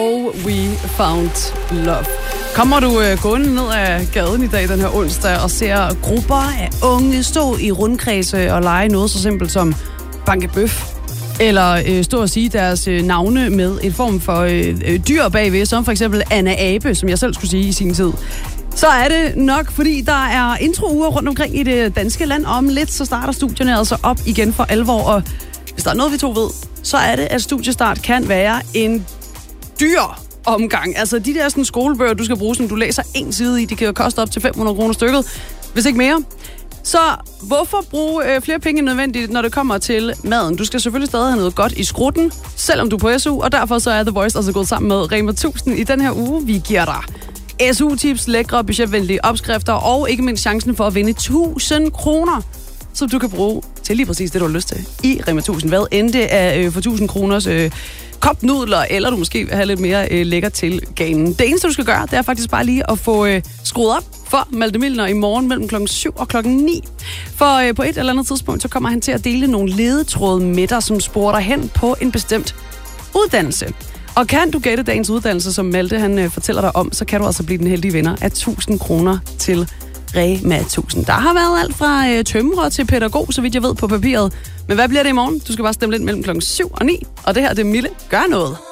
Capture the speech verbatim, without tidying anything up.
Oh, we found love. Kommer du øh, gående ned ad gaden i dag, den her onsdag, og ser grupper af unge stå i rundkredse og lege noget så simpelt som bankebøf, eller øh, stå og sige deres øh, navne med en form for øh, dyr bagved, som for eksempel Anna Abe, som jeg selv skulle sige i sin tid, så er det nok, fordi der er introuger rundt omkring i det danske land. Om lidt, så starter studierne altså op igen for alvor, og hvis der er noget, vi to ved, så er det, at studiestart kan være en dyr omgang. Altså de der sådan, skolebøger, du skal bruge, som du læser en side i, de kan jo koste op til fem hundrede kroner stykket, hvis ikke mere. Så hvorfor bruge øh, flere penge end nødvendigt, når det kommer til maden? Du skal selvfølgelig stadig have noget godt i skrutten, selvom du er på S U, og derfor så er The Voice altså gået sammen med Rema tusind i den her uge. Vi giver dig S U-tips, lækre, budgetvenlige opskrifter og ikke mindst chancen for at vinde tusind kroner, som du kan bruge til lige præcis det, du har lyst til i Rema tusind. Hvad end det er øh, for tusind kroners øh, kopnudler, eller du måske vil have lidt mere øh, lækker til ganen. Det eneste, du skal gøre, det er faktisk bare lige at få øh, skruet op for Malte Milner i morgen mellem klokken syv og klokken ni. For øh, på et eller andet tidspunkt, så kommer han til at dele nogle ledetråde med dig, som sporer dig hen på en bestemt uddannelse. Og kan du gætte dagens uddannelse, som Malte han, øh, fortæller dig om, så kan du altså blive den heldige vinder af tusind kroner til Rema tusind. Der har været alt fra øh, tømrer til pædagog, så vidt jeg ved på papiret. Men hvad bliver det i morgen? Du skal bare stemme lidt mellem klokken syv og ni. Og det her, det er Mille. Gør noget.